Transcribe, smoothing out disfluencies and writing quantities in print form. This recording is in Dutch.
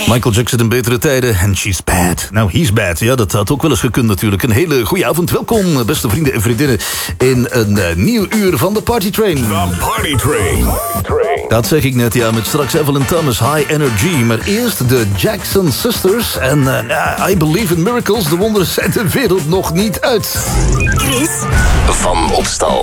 Michael Jackson in betere tijden en she's bad. Nou, he's bad. Ja, dat had ook wel eens gekund natuurlijk. Een hele goede avond. Welkom, beste vrienden en vriendinnen, in een nieuw uur van de Party Train. The Party Train. Dat zeg ik net, ja, met straks Evelyn Thomas, High Energy. Maar eerst de Jackson Sisters en I Believe in Miracles. De wonderen zijn de wereld nog niet uit. Chris Van Opstal.